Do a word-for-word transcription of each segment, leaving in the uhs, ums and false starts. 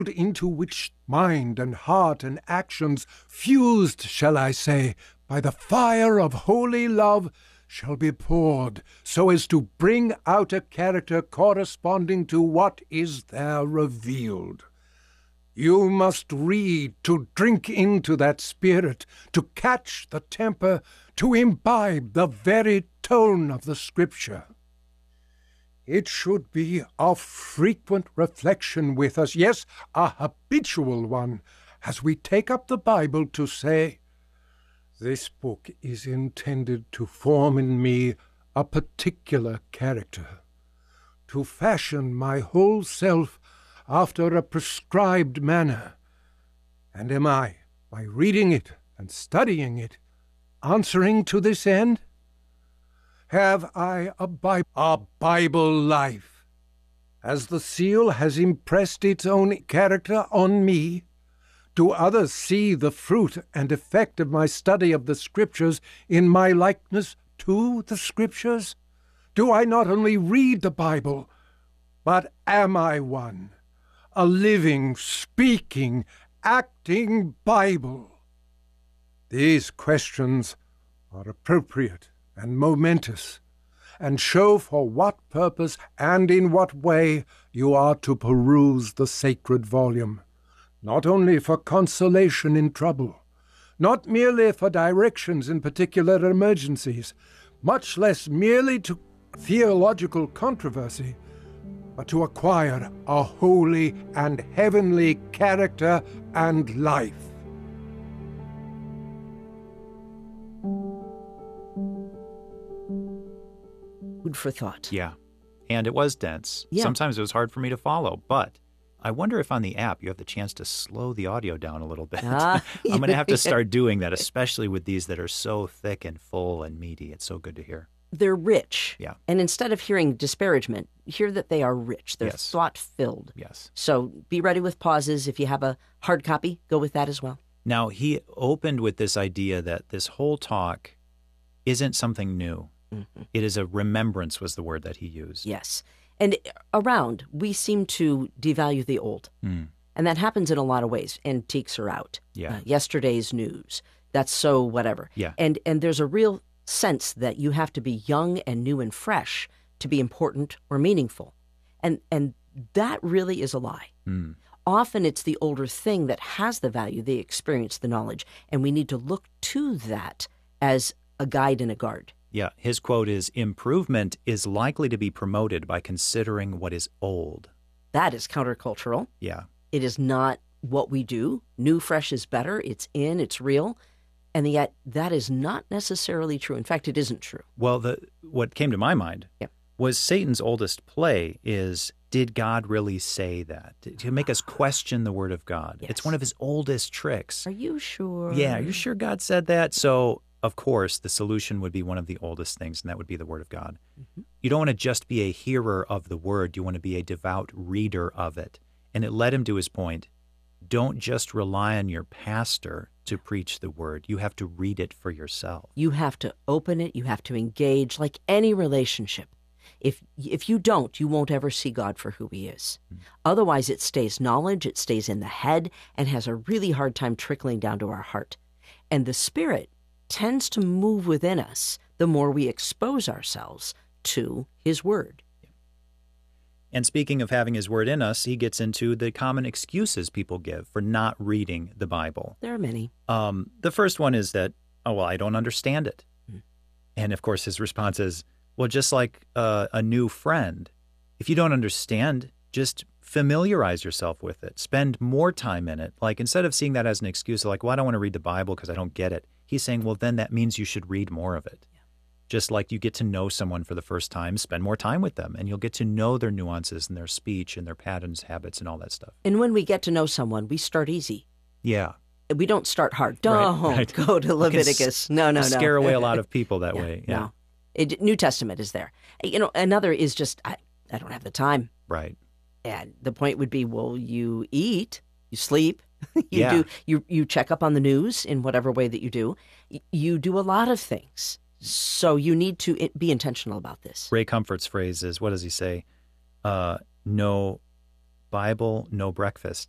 into which mind and heart and actions, fused, shall I say, by the fire of holy love, shall be poured, so as to bring out a character corresponding to what is there revealed. You must read to drink into that spirit, to catch the temper, to imbibe the very tone of the Scripture. It should be a frequent reflection with us, yes, a habitual one, as we take up the Bible to say, this book is intended to form in me a particular character, to fashion my whole self after a prescribed manner. And am I, by reading it and studying it, answering to this end? Have I a Bible, a Bible life? As the seal has impressed its own character on me, do others see the fruit and effect of my study of the Scriptures in my likeness to the Scriptures? Do I not only read the Bible, but am I one, a living, speaking, acting Bible? These questions are appropriate and momentous, and show for what purpose and in what way you are to peruse the sacred volume. Not only for consolation in trouble, not merely for directions in particular emergencies, much less merely to theological controversy, but to acquire a holy and heavenly character and life. Food for thought. Yeah, and it was dense. Yeah. Sometimes it was hard for me to follow, but I wonder if on the app you have the chance to slow the audio down a little bit. Ah. I'm going to have to start doing that, especially with these that are so thick and full and meaty. It's so good to hear. They're rich. Yeah. And instead of hearing disparagement, hear that they are rich. They're Yes. thought-filled. Yes. So be ready with pauses. If you have a hard copy, go with that as well. Now, he opened with this idea that this whole talk isn't something new. Mm-hmm. It is a remembrance was the word that he used. Yes. And around, we seem to devalue the old. Mm. And that happens in a lot of ways. Antiques are out. Yeah. Uh, yesterday's news. That's so whatever. Yeah. And and there's a real sense that you have to be young and new and fresh to be important or meaningful. And and that really is a lie. Mm. Often it's the older thing that has the value, the experience, the knowledge. And we need to look to that as a guide and a guard. Yeah, his quote is, improvement is likely to be promoted by considering what is old. That is countercultural. Yeah. It is not what we do. New, fresh is better. It's in, it's real. And yet that is not necessarily true. In fact, it isn't true. Well, the what came to my mind Yeah. was Satan's oldest play is, did God really say that? To make us question the word of God. Yes. It's one of his oldest tricks. Are you sure? Yeah, are you sure God said that? So, of course, the solution would be one of the oldest things, and that would be the Word of God. Mm-hmm. You don't want to just be a hearer of the Word. You want to be a devout reader of it. And it led him to his point, don't just rely on your pastor to preach the Word. You have to read it for yourself. You have to open it. You have to engage like any relationship. If if you don't, you won't ever see God for who he is. Mm-hmm. Otherwise, it stays knowledge, it stays in the head, and has a really hard time trickling down to our heart. And the Spirit tends to move within us the more we expose ourselves to his word. And speaking of having his word in us, he gets into the common excuses people give for not reading the Bible. There are many. Um, the first one is that, oh, well, I don't understand it. Mm. And of course, his response is, well, just like uh, a new friend, if you don't understand, just familiarize yourself with it. Spend more time in it. Like, instead of seeing that as an excuse, like, well, I don't want to read the Bible because I don't get it. He's saying, well, then that means you should read more of it. Yeah. Just like you get to know someone for the first time, spend more time with them, and you'll get to know their nuances and their speech and their patterns, habits, and all that stuff. And when we get to know someone, we start easy. Yeah. We don't start hard. Don't right, right. go to Leviticus. No, no, no. Scare away a lot of people that yeah, way. Yeah. No. It, New Testament is there. You know, another is just, I, I don't have the time. Right. And the point would be, well, you eat, you sleep, you yeah. do, you you check up on the news in whatever way that you do. You do a lot of things. So you need to be intentional about this. Ray Comfort's phrase is, what does he say? Uh, no Bible, no breakfast.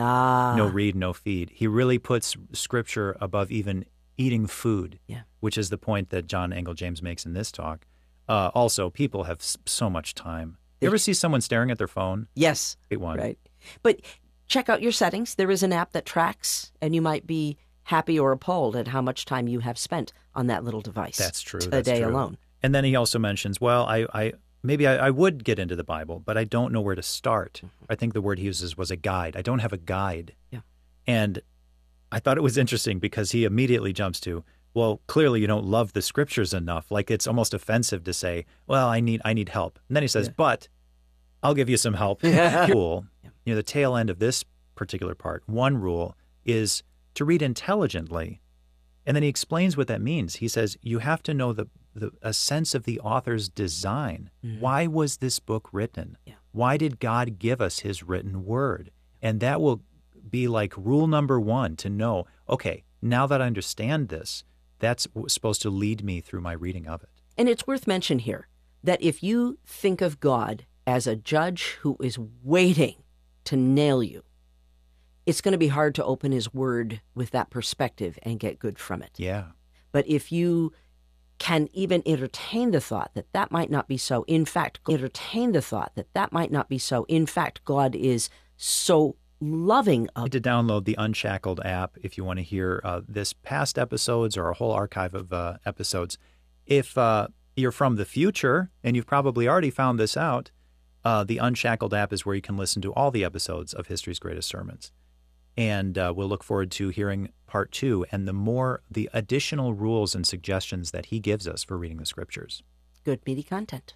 Ah. No read, no feed. He really puts Scripture above even eating food, Yeah. which is the point that John Angell James makes in this talk. Uh, also, people have s- so much time. You ever see someone staring at their phone? Yes. Great one. Right. But check out your settings. There is an app that tracks, and you might be happy or appalled at how much time you have spent on that little device. That's true. Today That's true. alone. And then he also mentions, well, I, I maybe I, I would get into the Bible, but I don't know where to start. Mm-hmm. I think the word he uses was a guide. I don't have a guide. Yeah. And I thought it was interesting because he immediately jumps to, well, clearly you don't love the Scriptures enough. Like it's almost offensive to say, well, I need I need help. And then he says, yeah. but I'll give you some help. Cool. Yeah. You know, the tail end of this particular part, one rule is to read intelligently. And then he explains what that means. He says, you have to know the, the a sense of the author's design. Mm-hmm. Why was this book written? Yeah. Why did God give us his written word? And that will be like rule number one to know, okay, now that I understand this, that's supposed to lead me through my reading of it. And it's worth mention here that if you think of God as a judge who is waiting to nail you, it's going to be hard to open his word with that perspective and get good from it. Yeah. But if you can even entertain the thought that that might not be so, in fact, entertain the thought that that might not be so, in fact, God is so loving. You need to download the Unshackled app if you want to hear uh, this past episodes or a whole archive of uh, episodes. If uh, you're from the future, and you've probably already found this out, uh, the Unshackled app is where you can listen to all the episodes of History's Greatest Sermons. And uh, we'll look forward to hearing part two and the more, the additional rules and suggestions that he gives us for reading the Scriptures. Good meaty content.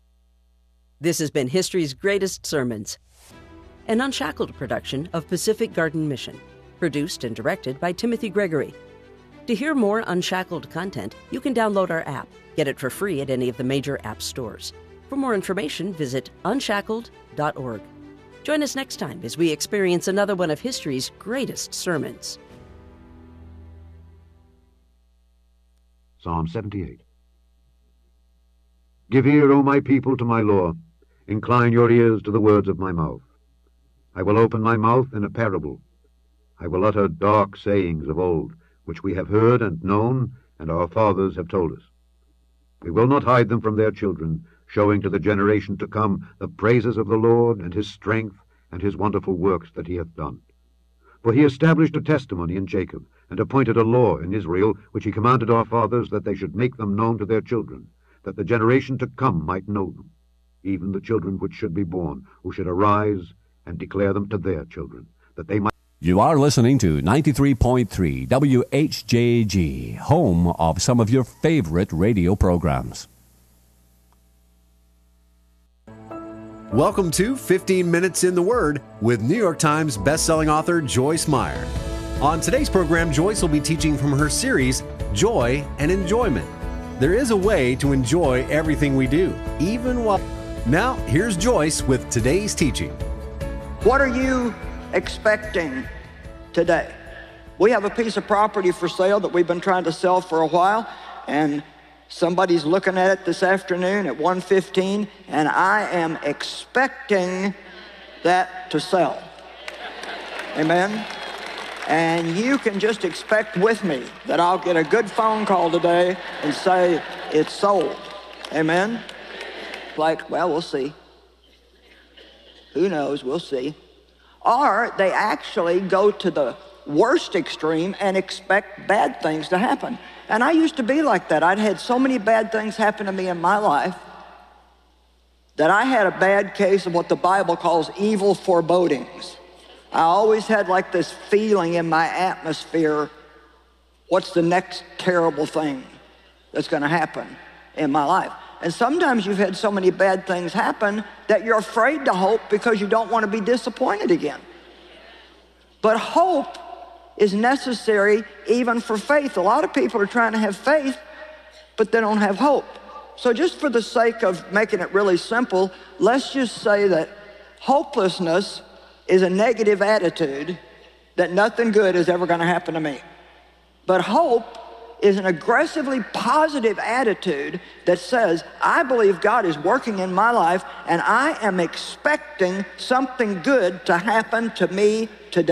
This has been History's Greatest Sermons, an Unshackled production of Pacific Garden Mission, produced and directed by Timothy Gregory. To hear more Unshackled content, you can download our app. Get it for free at any of the major app stores. For more information, visit unshackled dot org. Join us next time as we experience another one of history's greatest sermons. Psalm seventy-eight. Give ear, O my people, to my law. Incline your ears to the words of my mouth. I will open my mouth in a parable. I will utter dark sayings of old, which we have heard and known, and our fathers have told us. We will not hide them from their children, showing to the generation to come the praises of the Lord and his strength and his wonderful works that he hath done. For he established a testimony in Jacob, and appointed a law in Israel, which he commanded our fathers that they should make them known to their children, that the generation to come might know them, even the children which should be born, who should arise and declare them to their children, that they might... You are listening to ninety-three point three W H J G, home of some of your favorite radio programs. Welcome to fifteen minutes in the Word with New York Times bestselling author Joyce Meyer. On today's program, Joyce will be teaching from her series, Joy and Enjoyment. There is a way to enjoy everything we do, even while... Now, here's Joyce with today's teaching. What are you expecting today? We have a piece of property for sale that we've been trying to sell for a while, and somebody's looking at it this afternoon at one fifteen, and I am expecting that to sell. Amen? And you can just expect with me that I'll get a good phone call today and say it's sold. Amen? Like, well, we'll see. Who knows? We'll see. Or they actually go to the worst extreme and expect bad things to happen. And I used to be like that. I'd had so many bad things happen to me in my life that I had a bad case of what the Bible calls evil forebodings. I always had like this feeling in my atmosphere, what's the next terrible thing that's going to happen in my life? And sometimes you've had so many bad things happen that you're afraid to hope because you don't want to be disappointed again. But hope is necessary even for faith. A lot of people are trying to have faith, but they don't have hope. So just for the sake of making it really simple, let's just say that hopelessness is a negative attitude, that nothing good is ever going to happen to me. But hope is an aggressively positive attitude that says, I believe God is working in my life and I am expecting something good to happen to me today.